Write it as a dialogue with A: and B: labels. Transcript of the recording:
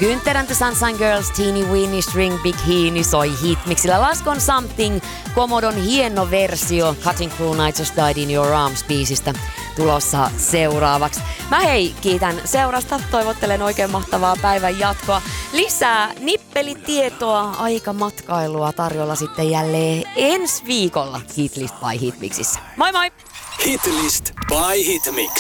A: Günther and the Sunshine Girls, Teeny Weeny String Big Heini soi hitmixillä. Last Gone Something, Komodon hieno versio Cutting Crew Night Just Died in Your Arms -biisistä tulossa seuraavaksi. Mä kiitän seurasta, toivottelen oikein mahtavaa päivän jatkoa. Lisää nippelitietoa, aikamatkailua tarjolla sitten jälleen ensi viikolla Hitlist by Hitmixissä. Moi moi!
B: Hitlist by Hitmix.